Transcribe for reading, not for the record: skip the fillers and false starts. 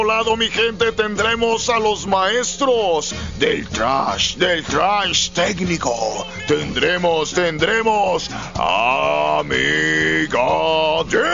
lado, mi gente, tendremos a los maestros del trash técnico. Tendremos a Amiga J.